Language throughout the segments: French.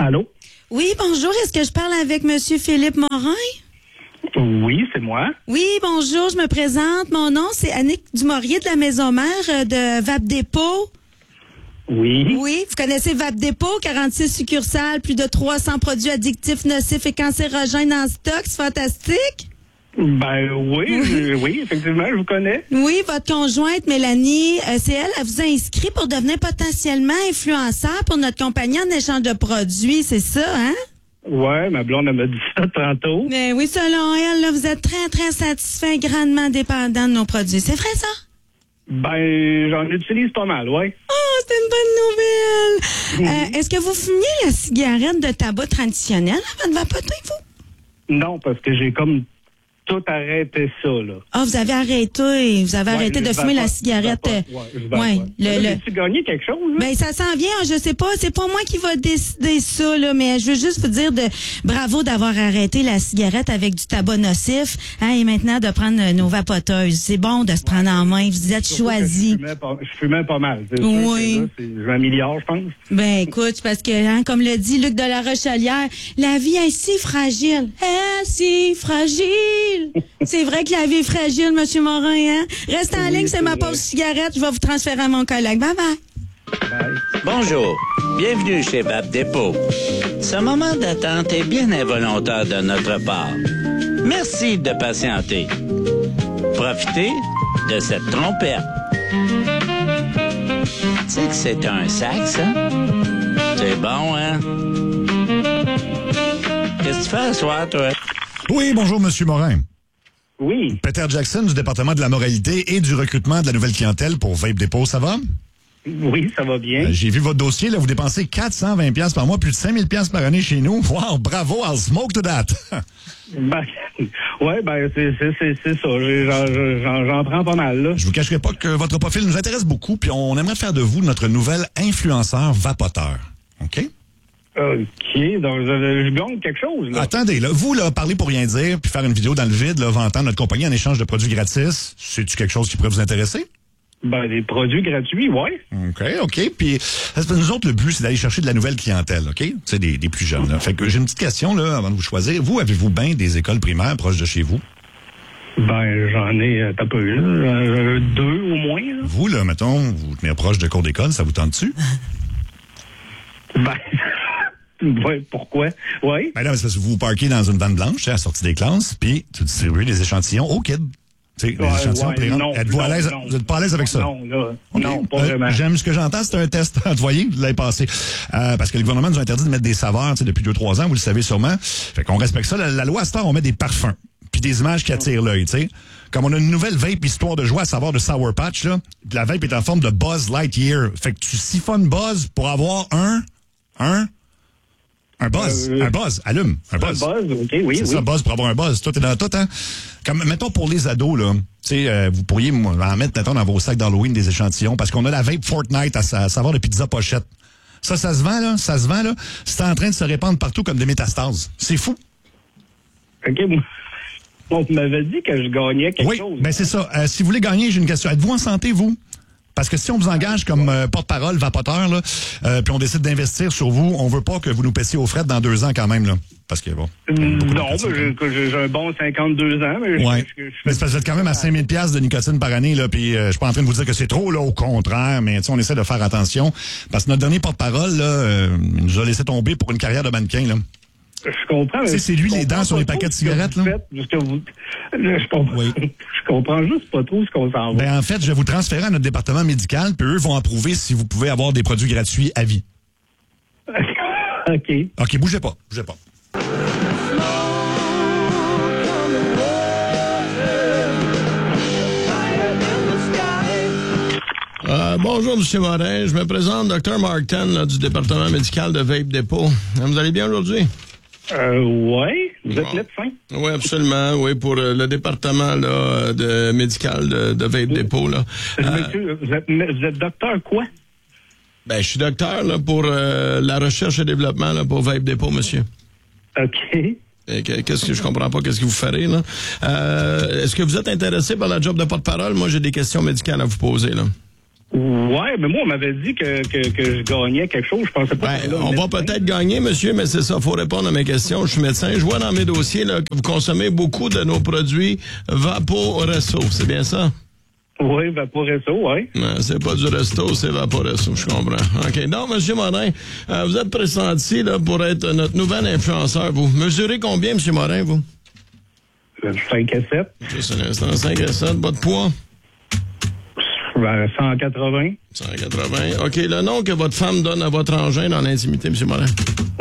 Allô? Oui, bonjour. Est-ce que je parle avec Monsieur Philippe Morin? Oui, c'est moi. Oui, bonjour. Je me présente. Mon nom, c'est Annick Dumorier de la Maison Mère de Vape-Dépôt. Oui. Oui, vous connaissez Vape-Dépôt, 46 succursales, plus de 300 produits addictifs, nocifs et cancérogènes en stock. C'est fantastique. Ben oui, effectivement, je vous connais. Oui, votre conjointe, Mélanie, c'est elle vous a inscrit pour devenir potentiellement influenceur pour notre compagnie en échange de produits, c'est ça, hein? Ouais, ma blonde, elle m'a dit ça tantôt. Mais oui, selon elle, là, vous êtes très, très satisfait et grandement dépendant de nos produits. C'est vrai, ça? Ben, j'en utilise pas mal, ouais. Oh, c'est une bonne nouvelle! Est-ce que vous fumiez la cigarette de tabac traditionnelle avant de vapoter, vous? Non, parce que j'ai comme tout arrêté ça, là. Ah, vous avez arrêté. Vous avez arrêté de fumer la cigarette. As-tu gagné quelque chose, là? Ben, ça s'en vient, je sais pas. C'est pas moi qui va décider ça, là, mais je veux juste vous dire bravo d'avoir arrêté la cigarette avec du tabac nocif, hein, et maintenant de prendre nos vapoteuses. C'est bon de se prendre en main. Vous êtes choisi. Je fumais pas mal. Oui. Je m'améliore, je pense. Ben, écoute, parce que, hein, comme le dit Luc de la Rochelière, la vie est si fragile. Elle est si fragile. C'est vrai que la vie est fragile, M. Morin, hein? Reste en ligne, c'est ma pause cigarette. Je vais vous transférer à mon collègue. Bye-bye. Bye. Bonjour, bienvenue chez Vape-Dépôt. Ce moment d'attente est bien involontaire de notre part. Merci de patienter. Profitez de cette trompette. Tu sais que c'est un sac, ça? C'est bon, hein? Qu'est-ce que tu fais ce soir, toi? Oui, bonjour, Monsieur Morin. Oui. Peter Jackson du département de la moralité et du recrutement de la nouvelle clientèle pour Vape-Dépôt, ça va? Oui, ça va bien. J'ai vu votre dossier, là, vous dépensez 420 $ par mois, plus de 5000 $ par année chez nous. Wow, bravo, I'll smoke to that. Ben, ouais, ben, c'est ça. J'en prends pas mal, là. Je vous cacherai pas que votre profil nous intéresse beaucoup, puis on aimerait faire de vous notre nouvel influenceur vapoteur. OK? OK, donc je gagne quelque chose, là. Attendez, là, vous, là, parler pour rien dire, puis faire une vidéo dans le vide, là, vantant notre compagnie en échange de produits gratis, c'est-tu quelque chose qui pourrait vous intéresser? Ben, des produits gratuits, ouais. OK. Puis, nous autres, le but, c'est d'aller chercher de la nouvelle clientèle, OK? C'est des plus jeunes, là. Fait que j'ai une petite question, là, avant de vous choisir. Vous, avez-vous bien des écoles primaires proches de chez vous? Ben, j'en ai, t'as peu, là, 2 au moins, là. Vous, là, mettons, vous tenez proche de cours d'école, ça vous tente-tu? Ben... Oui, pourquoi? Oui. Ben là, c'est parce que vous vous parquez dans une vanne blanche, à la sortie des classes, puis tu distribues des échantillons aux kids. Tu sais, les échantillons non, êtes-vous à l'aise? Non, vous n'êtes pas à l'aise avec ça? Non, là, okay. Non, pas vraiment. J'aime ce que j'entends, c'est un test. Vous voyez, vous l'avez passé. Parce que le gouvernement nous a interdit de mettre des saveurs, tu sais, depuis 2-3 ans, vous le savez sûrement. Fait qu'on respecte ça. La loi à ce temps, on met des parfums, puis des images qui attirent l'œil, tu sais. Comme on a une nouvelle vape histoire de joie à savoir de Sour Patch, là, la vape est en forme de Buzz Lightyear. Fait que tu siphonnes Buzz pour avoir un buzz. Un buzz. Allume. Un buzz. Un buzz, OK, oui. C'est ça, buzz pour avoir un buzz. Toi, t'es dans tout, hein? Comme, mettons, pour les ados, là, tu sais, vous pourriez en mettre, mettons, dans vos sacs d'Halloween des échantillons, parce qu'on a la vape Fortnite à savoir de pizza pochette. Ça se vend, là. C'est en train de se répandre partout comme des métastases. C'est fou. OK, bon, tu m'avais dit que je gagnais quelque chose. Oui, ben c'est ça. Si vous voulez gagner, j'ai une question. Êtes-vous en santé, vous? Parce que si on vous engage comme porte-parole, vapoteur, là, puis on décide d'investir sur vous, on veut pas que vous nous paissiez aux frais dans 2 ans quand même, là. Parce que bon. Non, j'ai un bon 52 ans, mais ouais. Mais c'est parce que vous êtes quand même à 5000 $ de nicotine par année, là, puis je suis pas en train de vous dire que c'est trop, là, au contraire, mais on essaie de faire attention. Parce que notre dernier porte-parole, là, il nous a laissé tomber pour une carrière de mannequin, là. Je comprends. C'est lui les dents sur les paquets de cigarettes, là. Je comprends juste pas trop ce qu'on s'en va. Ben, en fait, je vais vous transférer à notre département médical, puis eux vont approuver si vous pouvez avoir des produits gratuits à vie. OK, bougez pas. Bonjour, M. Morin. Je me présente, Dr. Mark Ten, là, du département médical de Vape-Dépôt. Vous allez bien aujourd'hui? Oui. Vous êtes médecin? Oui, absolument. Oui, pour le département là, médical de Vape-Dépôt. Là. Monsieur, vous êtes docteur quoi? Ben, je suis docteur là, pour la recherche et développement là, pour Vape-Dépôt, monsieur. OK. Qu'est-ce que je comprends pas, qu'est-ce que vous ferez, là? Est-ce que vous êtes intéressé par la job de porte-parole? Moi, j'ai des questions médicales à vous poser, là. Ouais, mais moi, on m'avait dit que je gagnais quelque chose. Je pensais pas que on va peut-être gagner, monsieur, mais c'est ça. Faut répondre à mes questions. Je suis médecin. Je vois dans mes dossiers là, que vous consommez beaucoup de nos produits Vaporesso. C'est bien ça? Oui, Vaporesso, oui. C'est pas du resto, c'est Vaporesso, je comprends. OK. Donc, monsieur Morin, vous êtes pressenti là, pour être notre nouvel influenceur. Vous mesurez combien, monsieur Morin, vous? 5 à 7. Juste un instant. 5 à 7. Votre poids? 180. 180. OK. Le nom que votre femme donne à votre engin dans l'intimité, monsieur Morin?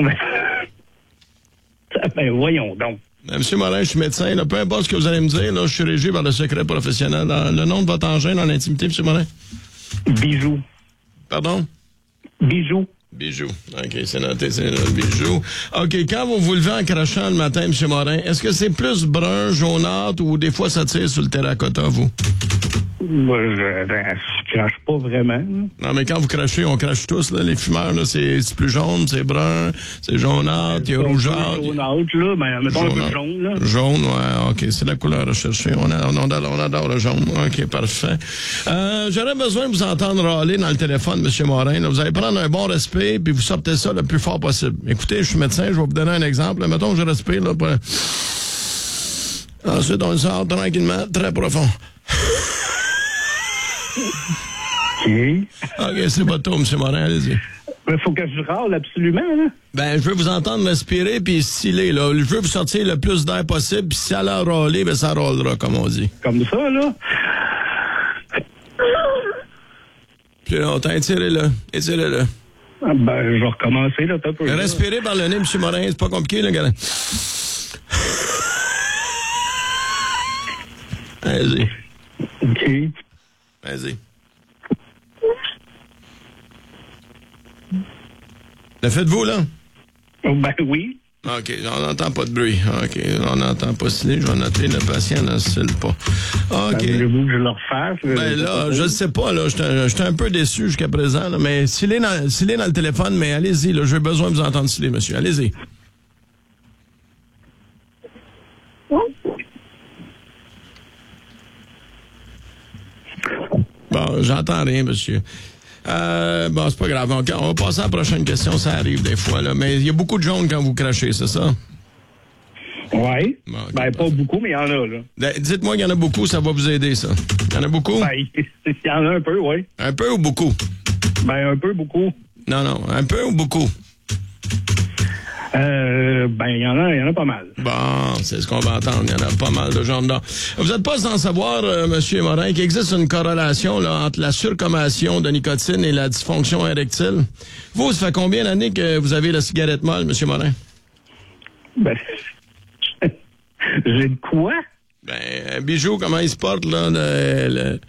Ben, voyons donc. Monsieur Morin, je suis médecin. Là, peu importe ce que vous allez me dire, là, je suis régi par le secret professionnel. Le nom de votre engin dans l'intimité, monsieur Morin? Bijou. Pardon? Bijou. Bijou. OK, c'est noté, c'est le bijou. OK, quand vous vous levez en crachant le matin, monsieur Morin, est-ce que c'est plus brun, jaunâtre ou des fois ça tire sur le terracotta, vous? Moi, je crache pas vraiment. Non, mais quand vous crachez, on crache tous, là, les fumeurs, là, c'est plus jaune, c'est brun, c'est jaunâtre, il y a rougeâtre. Jaunâtre, là, mais mettons un peu jaune, là. Jaune, ouais, OK, c'est la couleur recherchée. On adore le jaune. OK, parfait. J'aurais besoin de vous entendre râler dans le téléphone, monsieur Morin. Là. Vous allez prendre un bon respire, puis vous sortez ça le plus fort possible. Écoutez, je suis médecin, je vais vous donner un exemple. Là, mettons que je respire, là, pour... Ensuite, on le sort tranquillement, très profond. OK, c'est votre tour, M. Morin, allez-y. Il faut que je râle absolument, là. Ben, je veux vous entendre respirer puis sciller, là. Je veux vous sortir le plus d'air possible, puis si ça a râler, ben ça râlera, comme on dit. Comme ça, là? Plus longtemps, étirez-le. Étirez-le. Ah, ben, je vais recommencer, là, t'as peu. Respirez par le nez, M. Morin, c'est pas compliqué, là, gars. Allez-y. OK. Vas-y. Le faites-vous, là? Ben oui. OK, on n'entend pas de bruit. OK, on n'entend pas sciller. Je vais noter, le patient ne scille pas. OK. Ben, voulez-vous que je le refasse? Ben là, je ne sais pas, là. J'étais un peu déçu jusqu'à présent, là, mais sciller dans le téléphone, mais allez-y, là. J'ai besoin de vous entendre sciller, monsieur. Allez-y. Bon, j'entends rien, monsieur. Bon, c'est pas grave. On va passer à la prochaine question. Ça arrive des fois, là. Mais il y a beaucoup de jaune quand vous crachez, c'est ça? Oui. Bon, okay, ben, pas beaucoup, mais il y en a, là. Dites-moi qu'il y en a beaucoup, ça va vous aider, ça. Il y en a beaucoup? Ben, il y en a un peu, oui. Un peu ou beaucoup? Ben, un peu, beaucoup. Non. Un peu ou beaucoup? Ben, il y en a pas mal. Bon, c'est ce qu'on va entendre. Il y en a pas mal de gens dedans. Vous n'êtes pas sans savoir, M. Morin, qu'il existe une corrélation là, entre la surconsommation de nicotine et la dysfonction érectile. Vous, ça fait combien d'années que vous avez la cigarette molle, M. Morin? Ben, j'ai de quoi? Ben, un bijou, comment il se porte, là? Ben,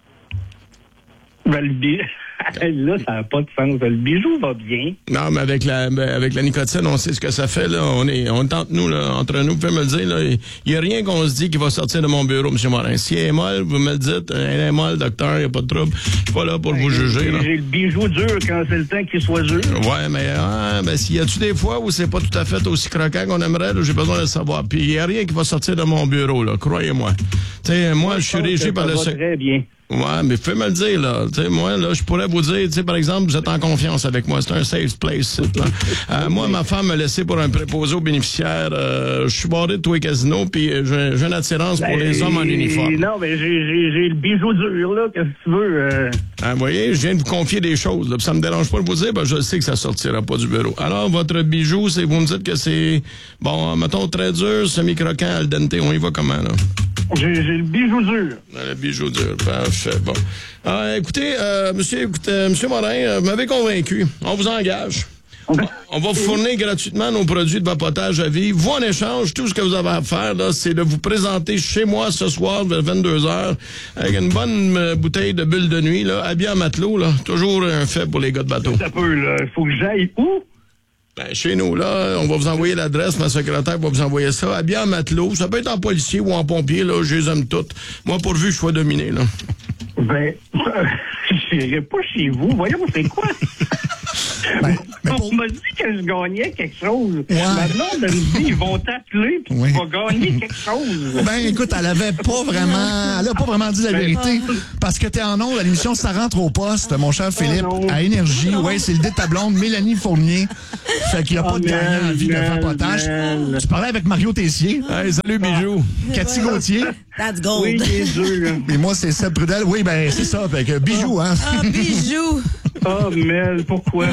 là, ça n'a pas de sens. Le bijou va bien. Non, mais avec la nicotine, on sait ce que ça fait, là. On est entre nous, là. Entre nous, vous pouvez me le dire, là. Il n'y a rien qu'on se dit qui va sortir de mon bureau, M. Morin. Si elle est molle, vous me le dites. Elle est molle, docteur, il n'y a pas de trouble. Je suis pas là pour vous juger, là. J'ai le bijou dur quand c'est le temps qu'il soit dur. Ouais, mais s'il y a-tu des fois où c'est pas tout à fait aussi croquant qu'on aimerait, là, j'ai besoin de le savoir. Puis il n'y a rien qui va sortir de mon bureau, là. Croyez-moi. Tu sais, moi, je suis régi par le... Très bien. Ouais, mais fais-me le dire, là. Tu sais, moi, là, je pourrais vous dire, tu sais, par exemple, vous êtes en confiance avec moi. C'est un safe place, là. Moi, ma femme m'a laissé pour un préposé aux bénéficiaires. Je suis barré de tous les casinos, puis j'ai une attirance pour les hommes en uniforme. Non, mais j'ai le bijou dur, là. Qu'est-ce que tu veux? Vous voyez, je viens de vous confier des choses, là. Puis ça me dérange pas de vous dire, ben, je sais que ça sortira pas du bureau. Alors, votre bijou, c'est, vous me dites que c'est, bon, mettons, très dur, semi-croquant, al dente. On y va comment, là? J'ai le bijou dur. Le bijou dur, parfait. Bon. Écoutez, monsieur Morin, vous m'avez convaincu. On vous engage. On va vous fournir gratuitement nos produits de vapotage à vie. Vous, en échange, tout ce que vous avez à faire, là, c'est de vous présenter chez moi ce soir vers 22h avec une bonne bouteille de bulle de nuit, là, habillé en matelot, là. Toujours un fait pour les gars de bateau. Ça peut, là. Il faut que j'aille où? Ben, chez nous, là, on va vous envoyer l'adresse, ma secrétaire va vous envoyer ça. Habillé en matelot, ça peut être en policier ou en pompier, là, je les aime toutes. Moi, pourvu que je sois dominé, là. Ben, j'irai pas chez vous. Voyons, c'est quoi? On m'a dit que je gagnais quelque chose. Ma blonde me dit, ils vont t'appeler puis tu vas gagner quelque chose. Ben, écoute, elle a pas vraiment dit la vérité. Parce que t'es en ondes à l'émission Ça rentre au poste, mon cher Philippe, à Énergie. Ouais, c'est le dé de ta blonde, Mélanie Fournier. Fait qu'il n'y a pas de gagnant en vie de vapotage. Tu parlais avec Mario Tessier. Hey, salut, Bijou. Cathy Gauthier. That's gold. Oui, les deux. Et moi, c'est Seb Prudel. Oui, ben, c'est ça. Fait que Bijou, hein. Ah, Bijou. Oh, Mel, pourquoi?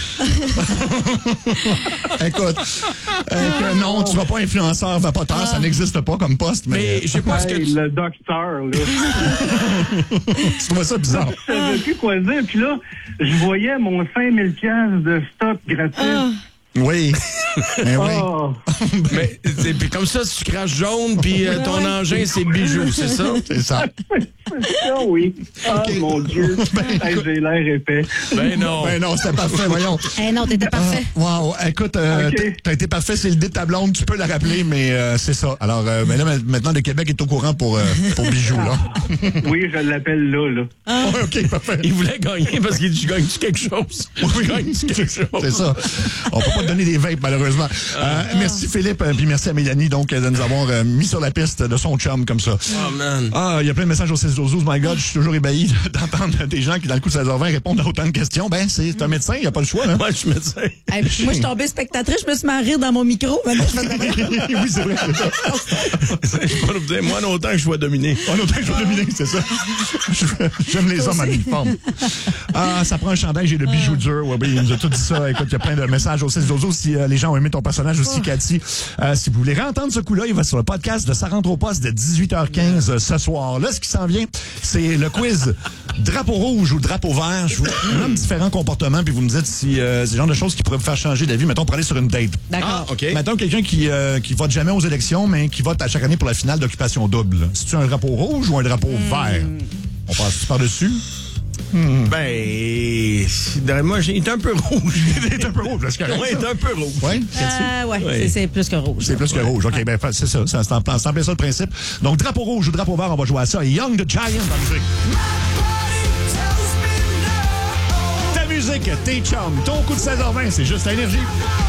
Écoute, non, tu vas pas influenceur vapoteur, ça n'existe pas comme poste. Mais je sais pas ce que tu... Le docteur, là. Tu trouves ça bizarre? Je savais plus quoi dire. Puis là, je voyais mon 5000 $ de stock gratuit. Oui. Mais oui. Oh. Mais puis comme ça, tu craches jaune, puis ton engin, c'est Bijou, c'est ça? C'est ça. Ah oui. Oh mon Dieu. Hey, j'ai l'air épais. Ben non. Ben non, c'était parfait, voyons. Non, t'étais parfait. Wow. Écoute, t'as été parfait, c'est le dé de ta blonde, tu peux la rappeler, mais c'est ça. Alors, ben là, maintenant, le Québec est au courant pour Bijou, là. Oui, je l'appelle là. Ouais, OK, parfait. Il voulait gagner parce qu'il dit, je gagne-tu quelque chose? Oui, c'est ça. On peut pas te donner des vapes, malheureusement. Merci, Philippe, puis merci à Mélanie, donc, de nous avoir mis sur la piste de son chum, comme ça. Oh, man. Il y a plein de messages au 612. My God, je suis toujours ébahi d'entendre des gens qui, dans le coup de 16h20, répondent à autant de questions. Ben, c'est un médecin, il n'y a pas le choix, là. Moi, je suis médecin. Hey, moi, je suis tombée spectatrice, je me suis mis à rire dans mon micro. Maintenant, je fais oui, c'est vrai, c'est ça. Je peux vous dire, moi, autant que je sois dominé. Autant que je sois dominé, c'est ça. J'aime les hommes en uniforme. Ça prend un chandail, j'ai le bijou dur. Ouais, il nous a tout dit ça. Écoute, il y a plein de messages au 612. Si les gens ont aimé ton personnage aussi, Cathy, si vous voulez réentendre ce coup-là, il va sur le podcast de Ça rentre au poste de 18h15 ce soir. Là, ce qui s'en vient, c'est le quiz drapeau rouge ou drapeau vert. Je vous nomme différents comportements, puis vous me dites si c'est le genre de choses qui pourraient vous faire changer d'avis, mettons, pour aller sur une date. D'accord. OK. Mettons quelqu'un qui vote jamais aux élections, mais qui vote à chaque année pour la finale d'Occupation Double. C'est-tu un drapeau rouge ou un drapeau vert? On passe par-dessus? Ben, moi, il est un peu rouge. Il est un peu rouge, parce que... Oui, il est un peu rouge. Oui? Ouais, c'est plus que rouge. C'est plus que rouge. OK, ben c'est ça. C'est en plein ça le principe. Donc, drapeau rouge ou drapeau vert, on va jouer à ça. Young the Giant dans la musique. Ta musique, tes chums, ton coup de 16h20, c'est juste à Énergie.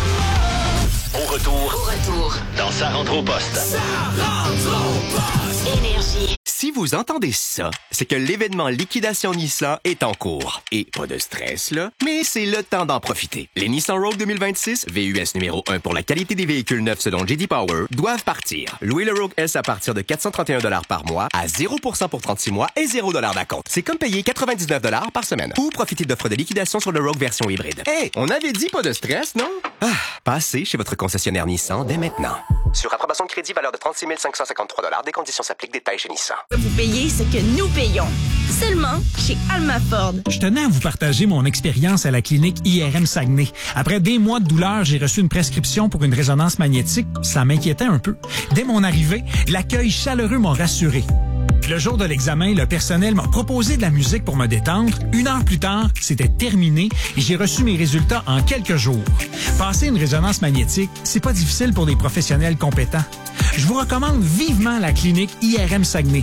Au retour, dans Ça rentre au poste. Ça rentre au poste. Énergie. Si vous entendez ça, c'est que l'événement Liquidation Nissan est en cours. Et pas de stress, là, mais c'est le temps d'en profiter. Les Nissan Rogue 2026, VUS numéro 1 pour la qualité des véhicules neufs selon J.D. Power, doivent partir. Louez le Rogue S à partir de 431 $ par mois, à 0% pour 36 mois et 0 $ d'acompte. C'est comme payer 99 $ par semaine. Ou profiter d'offres de liquidation sur le Rogue version hybride. Hey, on avait dit pas de stress, non? Passez chez votre concessionnaire Nissan dès maintenant. Sur approbation de crédit, valeur de 36 553 $. Des conditions s'appliquent. Détails chez Nissan. Vous payez ce que nous payons. Seulement chez Alma Ford. Je tenais à vous partager mon expérience à la clinique IRM Saguenay. Après des mois de douleur, j'ai reçu une prescription pour une résonance magnétique. Ça m'inquiétait un peu. Dès mon arrivée, l'accueil chaleureux m'a rassuré. Le jour de l'examen, le personnel m'a proposé de la musique pour me détendre. 1 heure plus tard, c'était terminé et j'ai reçu mes résultats en quelques jours. Passer une résonance magnétique, c'est pas difficile pour des professionnels compétents. Je vous recommande vivement la clinique IRM Saguenay,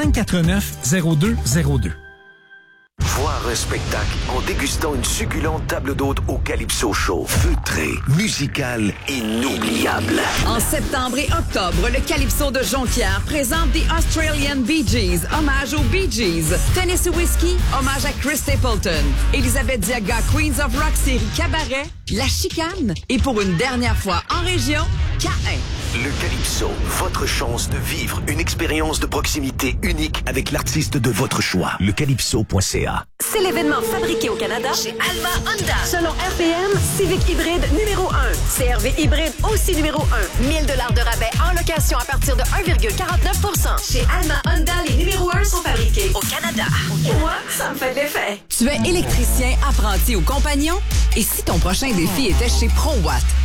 549-0202. Voir un spectacle en dégustant une succulente table d'hôte au Calypso Show. Feutré, musical, inoubliable. En septembre et octobre, le Calypso de Jonquière présente The Australian Bee Gees, hommage aux Bee Gees. Tennessee Whiskey, hommage à Chris Stapleton. Elisabeth Diaga, Queens of Rock série Cabaret, La Chicane. Et pour une dernière fois en région, K1. Le Calypso, votre chance de vivre une expérience de proximité unique avec l'artiste de votre choix. Lecalypso.ca. C'est l'événement fabriqué au Canada chez Alma Honda. Selon RPM, Civic hybride numéro 1. CRV hybride aussi numéro 1. 1000 $ de rabais en location à partir de 1,49 %. Chez Alma Honda, les numéros 1 sont fabriqués au Canada. Moi, ça me fait de l'effet. Tu es électricien, apprenti ou compagnon? Et si ton prochain défi était chez ProWatt?